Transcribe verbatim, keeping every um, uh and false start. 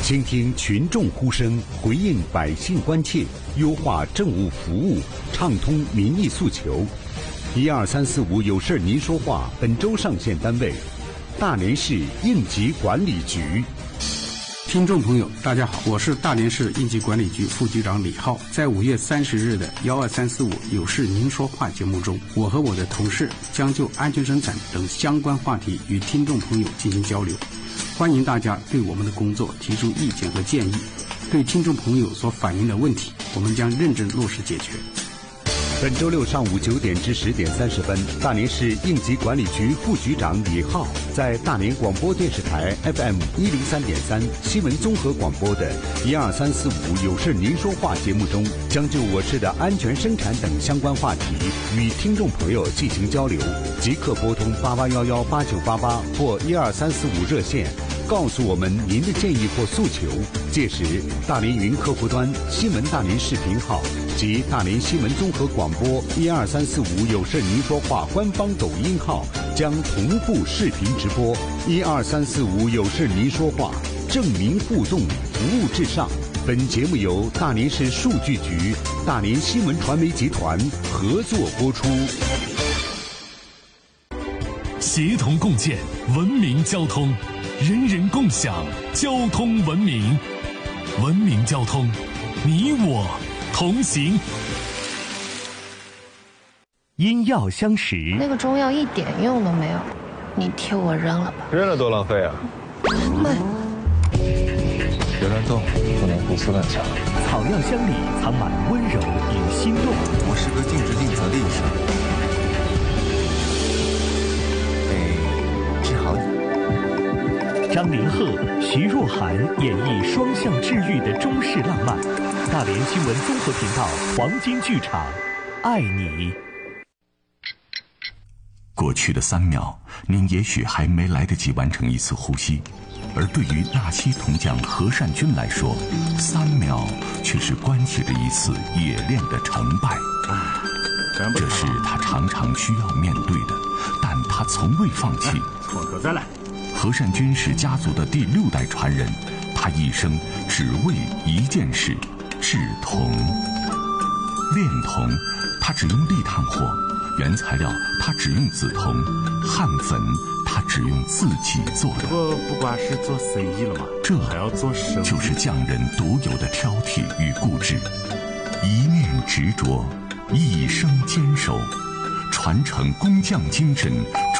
倾听群众呼声，回应百姓关切，优化政务服务，畅通民意诉求。一二三四五有事您说话，本周上线单位：大连市应急管理局。 听众朋友，大家好，我是大连市应急管理局副局长李浩。在五月三十日的幺二三四五有事您说话节目中，我和我的同事将就安全生产等相关话题与听众朋友进行交流。欢迎大家对我们的工作提出意见和建议，对听众朋友所反映的问题，我们将认真落实解决。 本周六上午九点至十点三十分，大连市应急管理局副局长李浩在大连广播电视台 F M 一零三点三新闻综合广播的一二三四五有事您说话节目中，将就我市的安全生产等相关话题与听众朋友进行交流。即刻拨通八八幺幺八九八八或一二三四五热线，告诉我们您的建议或诉求。届时，大连云客户端新闻大连视频号及大连新闻综合广播一二三四五有事您说话官方抖音号将同步视频直播。一二三四五有事您说话，正民互动，服务至上。本节目由大连市数据局、大连新闻传媒集团合作播出。 协同共建文明交通，人人共享交通文明。文明交通，你我同行。 因药相识， 那个中药一点用都没有，你替我扔了吧。 扔了多浪费啊！ 慢， 别乱动，不能胡思乱想。 草药香里藏满温柔与心动。 我是个尽职尽责的医生，得治好你。 张凌赫、徐若涵演绎双向治愈的中式浪漫。大连新闻综合频道黄金剧场，爱你。 过去的三秒，您也许还没来得及完成一次呼吸，而对于纳西铜匠何善军来说，三秒却是关系着一次冶炼的成败。这是他常常需要面对的，但他从未放弃。 口口再来。 何善军是家族的第六代传人，他一生只为一件事：制铜。炼铜，他只用立炭火；原材料，他只用紫铜；焊粉，他只用自己做的。 不，不光是做生意了嘛， 这还要做生意， 就是匠人独有的挑剔与固执，一念执着，一生坚守，传承工匠精神。